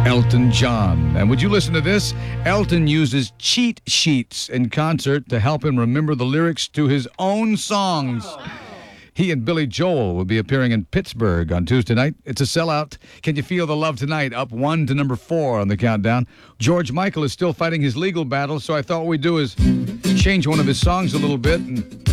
Elton John. And would you listen to this? Elton uses cheat sheets in concert to help him remember the lyrics to his own songs. He and Billy Joel will be appearing in Pittsburgh on Tuesday night. It's a sellout. Can you feel the love tonight? Up 1 to number 4 on the countdown. George Michael is still fighting his legal battle, so I thought what we'd do is change one of his songs a little bit and